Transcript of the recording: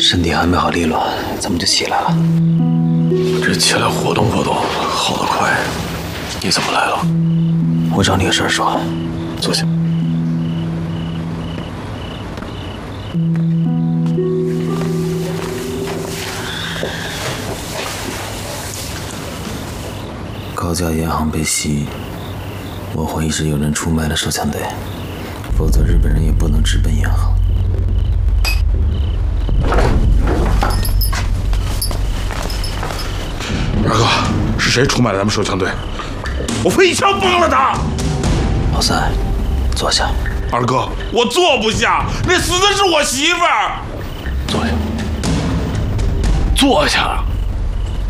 身体还没好利落，怎么就起来了？ 这起来活动活动，好得快。你怎么来了？ 我找你有事说。 坐下。 高家银行被袭，我怀疑是有人出卖了手枪队，否则日本人也不能直奔银行。 二哥，是谁出卖了咱们手枪队？我非一枪崩了他！ 老三，坐下。 二哥，我坐不下，那死的是我媳妇儿。 坐下。坐下。